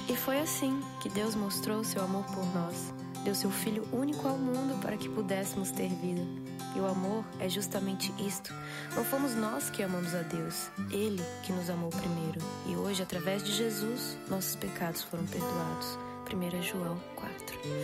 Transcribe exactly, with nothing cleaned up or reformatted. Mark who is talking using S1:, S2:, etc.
S1: E foi assim que Deus mostrou seu amor por nós. Deu seu Filho único ao mundo para que pudéssemos ter vida. E o amor é justamente isto. Não fomos nós que amamos a Deus, Ele que nos amou primeiro. E hoje, através de Jesus, nossos pecados foram perdoados. primeiro João quatro.